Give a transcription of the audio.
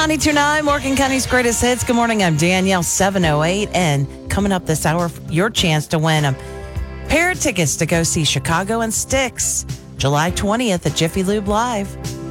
92.9 Morgan County's greatest hits. Good morning. I'm Danielle 708. And coming up this hour, your chance to win a pair of tickets to go see Chicago and Styx July 20th at Jiffy Lube Live.